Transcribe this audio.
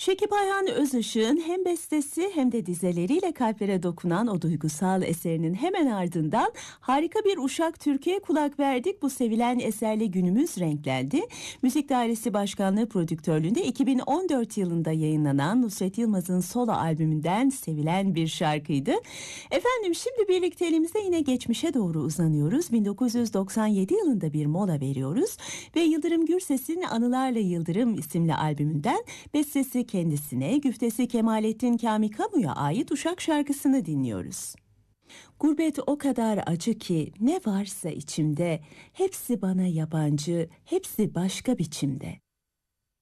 Şekip Ayhan Özışık'ın hem bestesi hem de dizeleriyle kalplere dokunan o duygusal eserinin hemen ardından harika bir Uşak türküye kulak verdik. Bu sevilen eserle günümüz renklendi. Müzik Dairesi Başkanlığı prodüktörlüğünde 2014 yılında yayınlanan Nusret Yılmaz'ın solo albümünden sevilen bir şarkıydı. Efendim şimdi birlikteliğimizde yine geçmişe doğru uzanıyoruz. 1997 yılında bir mola veriyoruz ve Yıldırım Gürses'in Anılarla Yıldırım isimli albümünden bestesi kendisine, güftesi Kemalettin Kamikamu'ya ait Uşak şarkısını dinliyoruz. Gurbet o kadar acı ki ne varsa içimde, hepsi bana yabancı, hepsi başka biçimde.